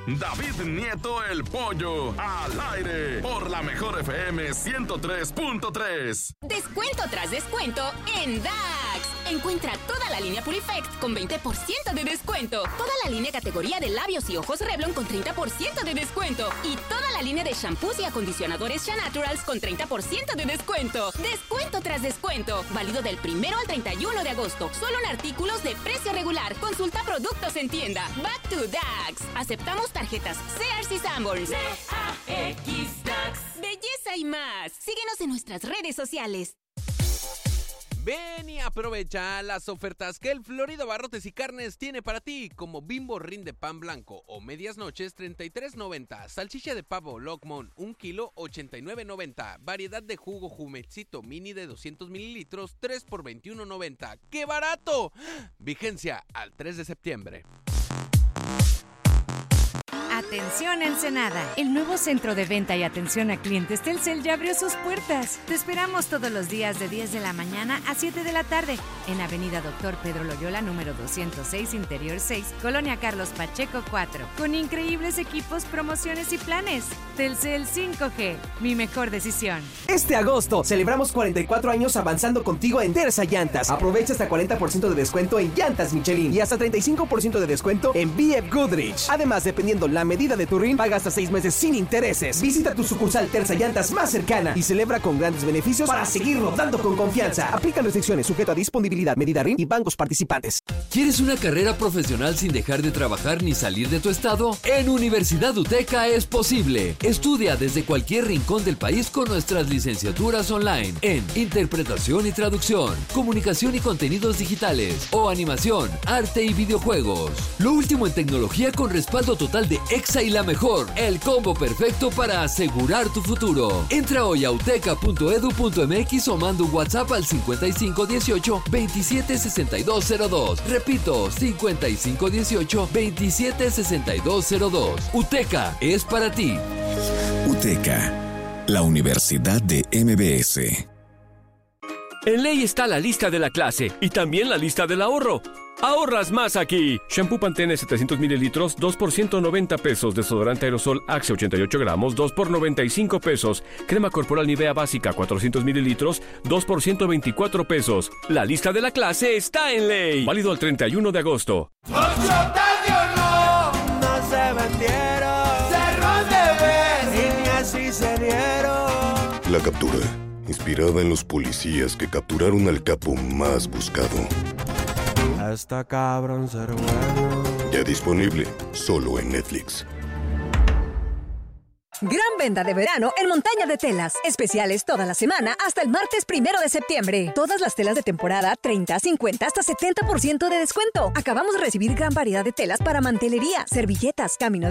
David Nieto el Pollo, al aire, por la Mejor FM 103.3. Descuento tras descuento en DAX. Encuentra toda la línea Purifect con 20% de descuento. Toda la línea categoría de labios y ojos Revlon con 30% de descuento. Y toda la línea de shampoos y acondicionadores Shanaturals con 30% de descuento. Descuento tras descuento. Válido del 1 al 31 de agosto. Solo en artículos de precio regular. Consulta productos en tienda. Back to DAX. Aceptamos tarjetas Sears y Sanborns. DAX. Belleza y más. Síguenos en nuestras redes sociales. Ven y aprovecha las ofertas que el Florido Barrotes y Carnes tiene para ti, como Bimbo Rin de pan blanco o medias noches $33.90, salchicha de pavo Locmon 1 kilo $89.90, variedad de jugo Jumecito mini de 200 mililitros 3 por $21.90. ¡Qué barato! Vigencia al 3 de septiembre. Atención Ensenada, el nuevo centro de venta y atención a clientes Telcel ya abrió sus puertas. Te esperamos todos los días de 10 de la mañana a 7 de la tarde en Avenida Doctor Pedro Loyola, número 206, Interior 6, Colonia Carlos Pacheco 4, con increíbles equipos, promociones y planes. Telcel 5G, mi mejor decisión. Este agosto celebramos 44 años avanzando contigo en Terza Llantas. Aprovecha hasta 40% de descuento en llantas Michelin y hasta 35% de descuento en BF Goodrich. Además, dependiendo la medida de tu RIN, paga hasta 6 meses sin intereses. Visita tu sucursal Terza Llantas más cercana y celebra con grandes beneficios para seguir rodando con confianza. Aplican restricciones sujeto a disponibilidad, medida RIN y bancos participantes. ¿Quieres una carrera profesional sin dejar de trabajar ni salir de tu estado? En Universidad UTECA es posible. Estudia desde cualquier rincón del país con nuestras licenciaturas online en Interpretación y Traducción, Comunicación y Contenidos Digitales o Animación, Arte y Videojuegos. Lo último en tecnología con respaldo total de EXA y la mejor. El combo perfecto para asegurar tu futuro. Entra hoy a uteca.edu.mx o manda un WhatsApp al 5518 276202. Repito, 5518 276202. UTECA es para ti. UTECA, la Universidad de MBS. En Ley está la lista de la clase y también la lista del ahorro. ¡Ahorras más aquí! Shampoo Pantene 700 mililitros, 2 por $190. Desodorante aerosol Axe 88 gramos, 2 por $95. Crema corporal Nivea básica 400 mililitros, 2 por $124. La lista de la clase está en Ley. Válido al 31 de agosto. No se vendieron, cerros de vez y ni así se dieron. La captura, inspirada en los policías que capturaron al capo más buscado. Está cabrón ser bueno. Ya disponible, solo en Netflix. Gran venta de verano en Montaña de Telas. Especiales toda la semana hasta el martes 1 de septiembre. Todas las telas de temporada, 30, 50, hasta 70% de descuento. Acabamos de recibir gran variedad de telas para mantelería, servilletas, camino de